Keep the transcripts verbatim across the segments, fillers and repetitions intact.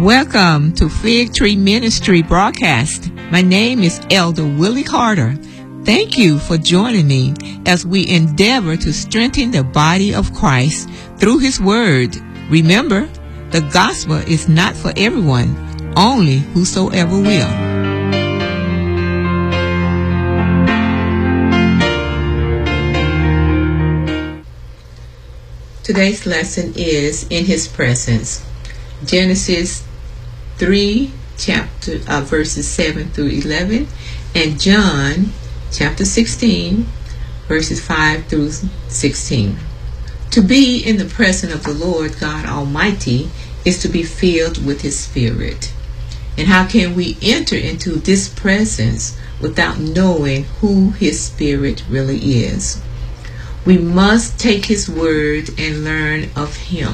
Welcome to Fig Tree Ministry broadcast. My name is Elder Willie Carter. Thank you for joining me as we endeavor to strengthen the body of Christ through His Word. Remember, the gospel is not for everyone, only whosoever will. Today's lesson is In His Presence. Genesis three, chapter uh, verses seven through eleven, and John chapter sixteen, verses five through sixteen. To be in the presence of the Lord God Almighty is to be filled with His Spirit. And how can we enter into this presence without knowing who His Spirit really is? We must take His Word and learn of Him.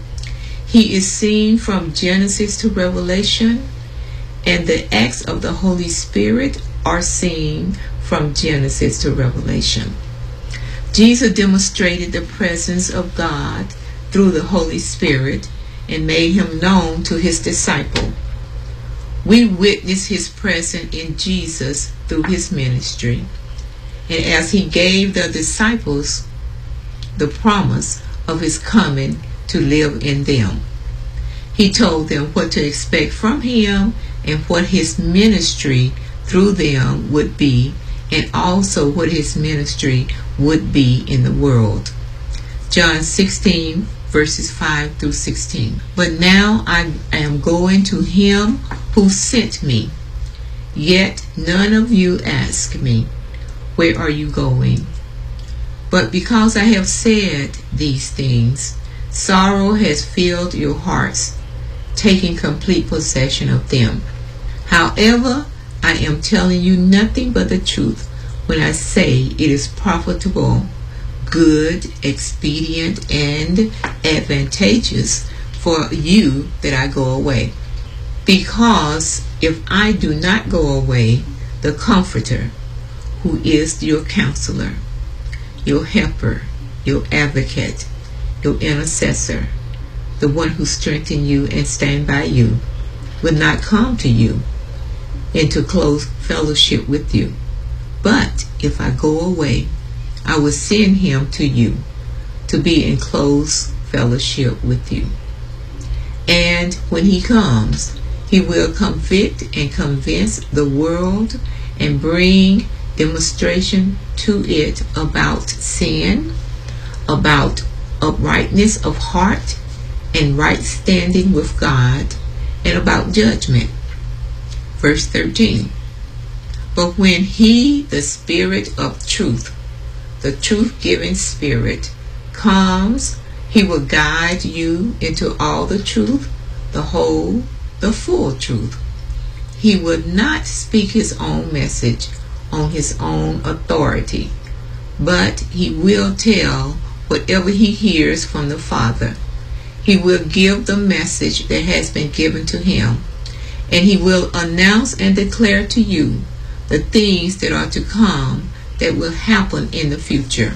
He is seen from Genesis to Revelation, and the acts of the Holy Spirit are seen from Genesis to Revelation. Jesus demonstrated the presence of God through the Holy Spirit and made Him known to His disciple. We witness His presence in Jesus through His ministry, and as He gave the disciples the promise of His coming to live in them. He told them what to expect from Him and what His ministry through them would be, and also what His ministry would be in the world. John sixteen, verses five through sixteen. But now I am going to Him who sent me, yet none of you ask me, where are you going? But because I have said these things, sorrow has filled your hearts, taking complete possession of them. However, I am telling you nothing but the truth when I say it is profitable, good, expedient, and advantageous for you that I go away. Because if I do not go away, the Comforter, who is your counselor, your helper, your advocate, your intercessor, the one who strengthens you and stand by you, will not come to you into close fellowship with you. But if I go away, I will send Him to you to be in close fellowship with you. And when He comes, He will convict and convince the world and bring demonstration to it about sin, about uprightness of heart and right standing with God, and about judgment. Verse thirteen. But when He, the Spirit of truth, the truth-giving Spirit, comes, He will guide you into all the truth, the whole, the full truth. He will not speak His own message on His own authority, but He will tell whatever He hears from the Father. He will give the message that has been given to Him, and He will announce and declare to you the things that are to come that will happen in the future.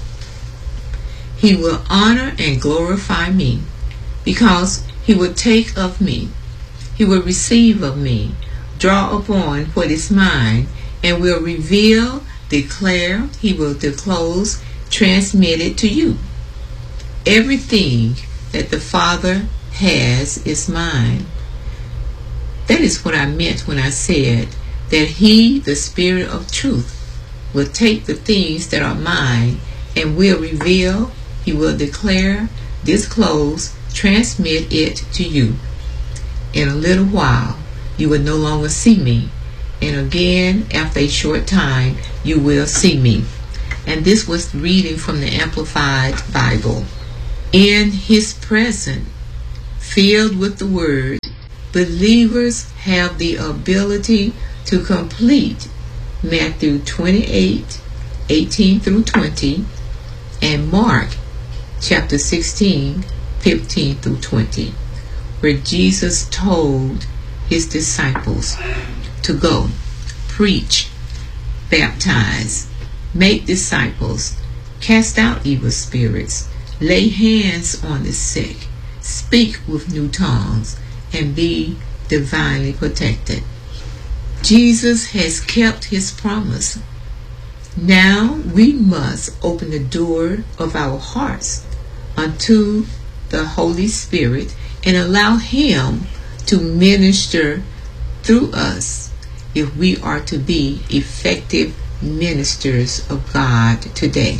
He will honor and glorify me, because He will take of me. He will receive of me, draw upon what is mine, and will reveal, declare, He will disclose, transmit it to you. Everything that the Father has is mine. That is what I meant when I said that He, the Spirit of truth, will take the things that are mine and will reveal, He will declare, disclose, transmit it to you. In a little while, you will no longer see me, and again, after a short time, you will see me. And this was reading from the Amplified Bible. In His presence, filled with the Word, believers have the ability to complete Matthew twenty-eight, eighteen through twenty, and Mark chapter sixteen, fifteen through twenty, where Jesus told His disciples to go, preach, baptize, make disciples, cast out evil spirits, lay hands on the sick, speak with new tongues, and be divinely protected. Jesus has kept his promise. Now we must open the door of our hearts unto the Holy Spirit and allow him to minister through us if we are to be effective ministers of God today.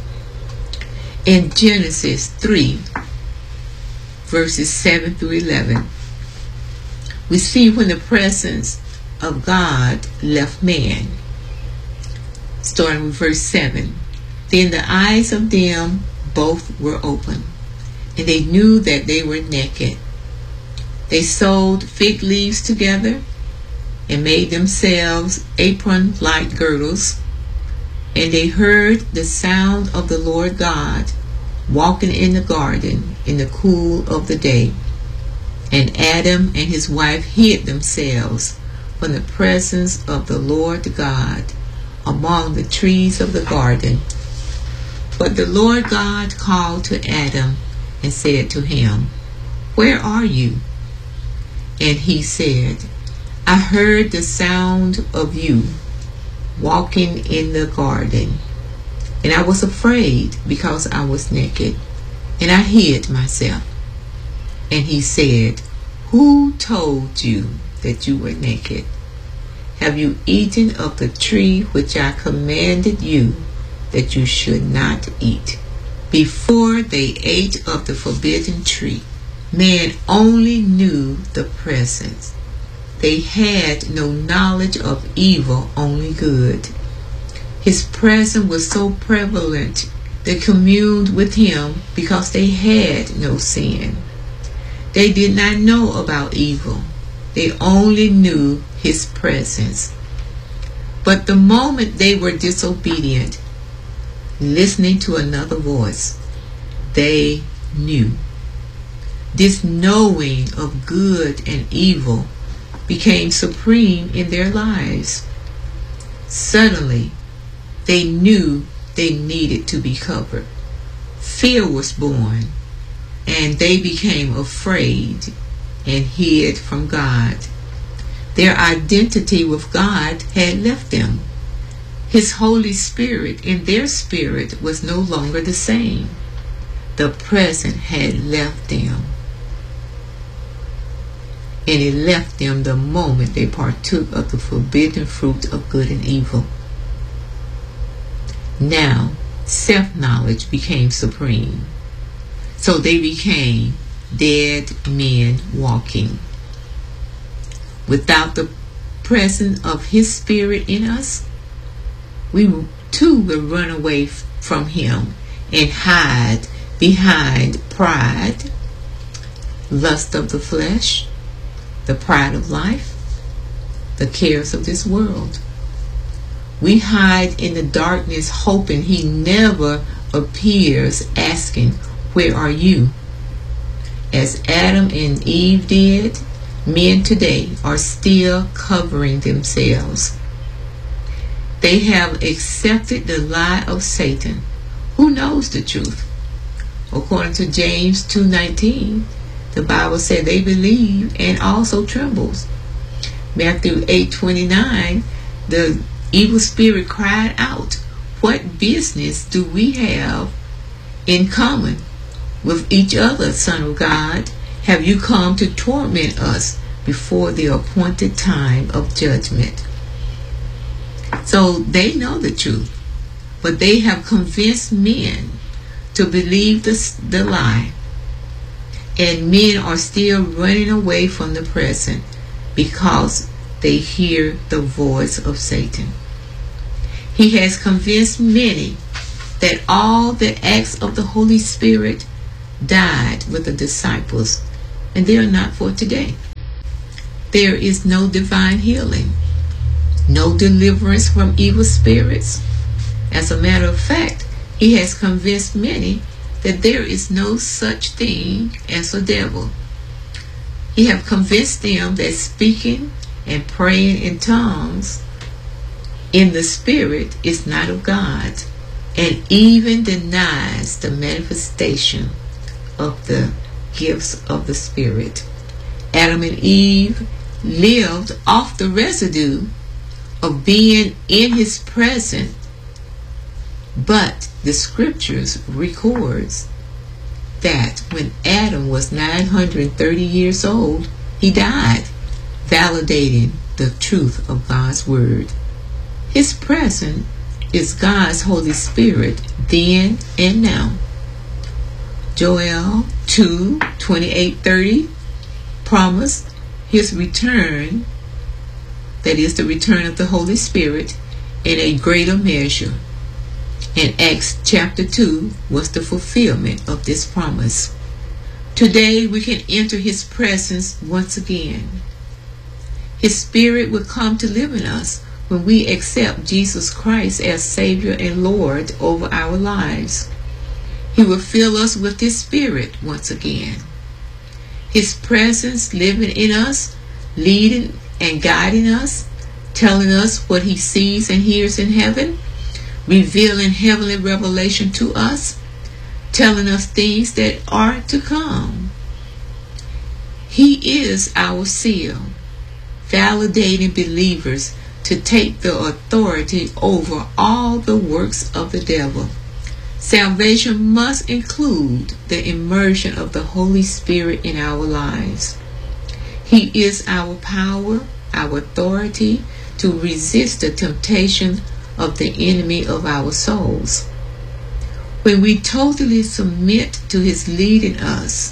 In Genesis three, verses seven through eleven, we see when the presence of God left man. Starting with verse seven. Then the eyes of them both were open, and they knew that they were naked. They sewed fig leaves together and made themselves apron-like girdles. And they heard the sound of the Lord God walking in the garden in the cool of the day. And Adam and his wife hid themselves from the presence of the Lord God among the trees of the garden. But the Lord God called to Adam and said to him, Where are you? And he said, I heard the sound of you walking in the garden, and I was afraid because I was naked, and I hid myself. And he said, Who told you that you were naked? Have you eaten of the tree which I commanded you that you should not eat? Before they ate of the forbidden tree, man only knew the presence. They had no knowledge of evil, only good. His presence was so prevalent, they communed with him because they had no sin. They did not know about evil. They only knew his presence. But the moment they were disobedient, listening to another voice, they knew. This knowing of good and evil became supreme in their lives. Suddenly, they knew they needed to be covered. Fear was born, and they became afraid and hid from God. Their identity with God had left them. His Holy Spirit in their spirit was no longer the same. The present had left them. And it left them the moment they partook of the forbidden fruit of good and evil. Now, self-knowledge became supreme. So they became dead men walking. Without the presence of his spirit in us, we too will run away from him and hide behind pride, lust of the flesh, the pride of life, the cares of this world. We hide in the darkness hoping he never appears, asking, Where are you? As Adam and Eve did, men today are still covering themselves. They have accepted the lie of Satan, who knows the truth. According to James two nineteen, the Bible said they believe and also trembles. Matthew eight twenty-nine, the evil spirit cried out, What business do we have in common with each other, Son of God? Have you come to torment us before the appointed time of judgment? So they know the truth, but they have convinced men to believe the, the lie. And men are still running away from the present because they hear the voice of Satan. He has convinced many that all the acts of the Holy Spirit died with the disciples, and they are not for today. There is no divine healing, no deliverance from evil spirits. As a matter of fact, he has convinced many that there is no such thing as a devil. He have convinced them that speaking and praying in tongues in the Spirit is not of God, and even denies the manifestation of the gifts of the Spirit. Adam and Eve lived off the residue of being in his presence, but the scriptures records that when Adam was nine hundred thirty years old, he died, validating the truth of God's word. His presence is God's Holy Spirit then and now. Joel two, twenty-eight, thirty promised his return, that is the return of the Holy Spirit, in a greater measure. And Acts chapter two was the fulfillment of this promise. Today we can enter his presence once again. His Spirit will come to live in us when we accept Jesus Christ as Savior and Lord over our lives. He will fill us with his Spirit once again. His presence living in us, leading and guiding us, telling us what he sees and hears in heaven, revealing heavenly revelation to us, telling us things that are to come. He is our seal, validating believers to take the authority over all the works of the devil. Salvation must include the immersion of the Holy Spirit in our lives. He is our power, our authority to resist the temptation of the enemy of our souls. When we totally submit to his leading us,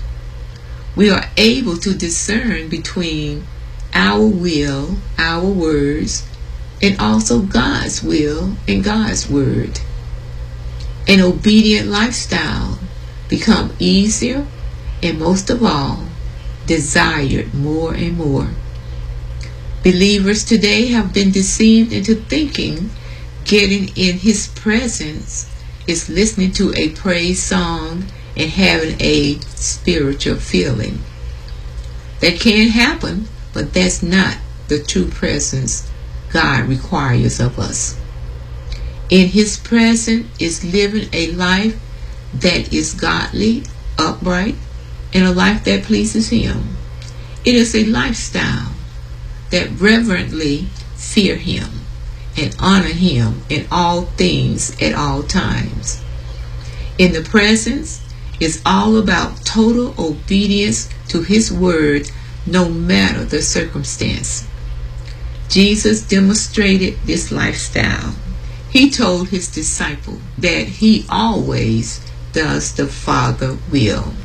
we are able to discern between our will, our words, and also God's will and God's word. An obedient lifestyle become easier and most of all, desired more and more. Believers today have been deceived into thinking getting in his presence is listening to a praise song and having a spiritual feeling. That can happen, but that's not the true presence God requires of us. In his presence is living a life that is godly, upright, and a life that pleases him. It is a lifestyle that reverently fear him and honor him in all things at all times. In the presence is all about total obedience to his word, no matter the circumstance. Jesus demonstrated this lifestyle. He told his disciple that he always does the Father's will.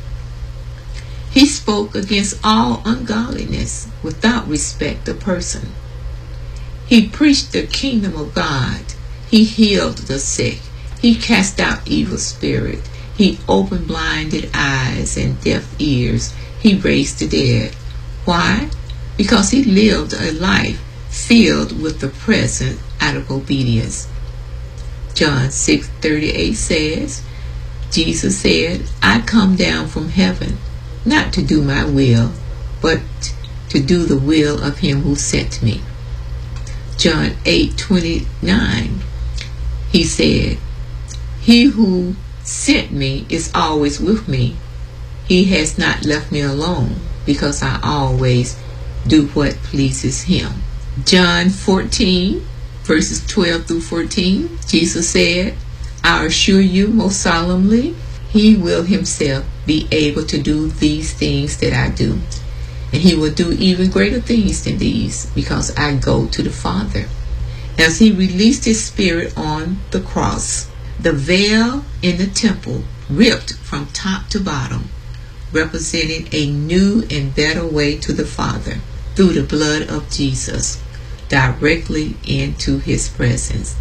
He spoke against all ungodliness without respect of person. He preached the kingdom of God. He healed the sick. He cast out evil spirits. He opened blinded eyes and deaf ears. He raised the dead. Why? Because he lived a life filled with the presence out of obedience. John six thirty-eight says, Jesus said, I come down from heaven, not to do my will, but to do the will of him who sent me. John eight twenty-nine, he said, he who sent me is always with me. He has not left me alone, because I always do what pleases him. John fourteen, verses twelve through fourteen, Jesus said, I assure you most solemnly, he will himself be able to do these things that I do. And he will do even greater things than these, because I go to the Father. As he released his Spirit on the cross, the veil in the temple ripped from top to bottom, representing a new and better way to the Father through the blood of Jesus, directly into his presence.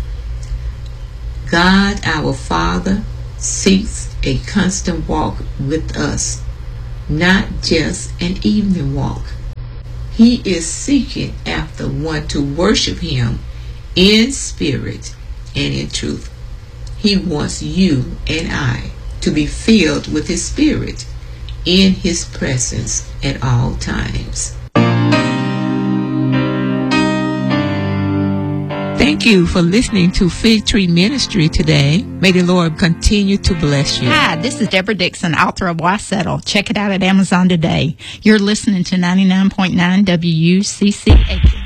God, our Father, seeks a constant walk with us, not just an evening walk. He is seeking after one to worship him in spirit and in truth. He wants you and I to be filled with his Spirit in his presence at all times. Thank you for listening to Fig Tree Ministry today. May the Lord continue to bless you. Hi, this is Deborah Dixon, author of Why Settle. Check it out at Amazon today. You're listening to ninety-nine point nine W U C C Aiken.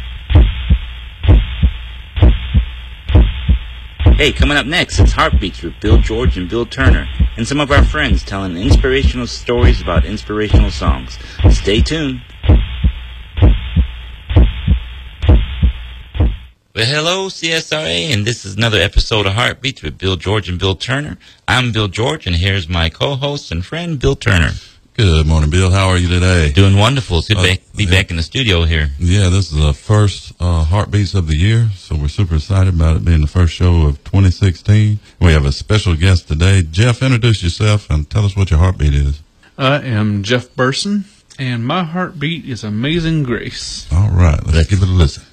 Hey, coming up next, it's Heartbeats with Bill George and Bill Turner, and some of our friends telling inspirational stories about inspirational songs. Stay tuned. Well, hello, C S R A, and this is another episode of Heartbeats with Bill George and Bill Turner. I'm Bill George, and here's my co-host and friend, Bill Turner. Good morning, Bill. How are you today? Doing wonderful. It's good to uh, be yeah. back in the studio here. Yeah, this is the first uh, Heartbeats of the year, so we're super excited about it being the first show of twenty sixteen. We have a special guest today. Jeff, introduce yourself and tell us what your heartbeat is. I am Jeff Burson, and my heartbeat is Amazing Grace. All right, let's give it a listen.